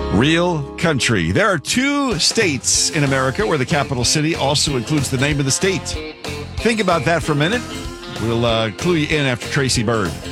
Real country. There are 2 states in America where the capital city also includes the name of the state. Think about that for a minute. We'll clue you in after Tracy Byrd.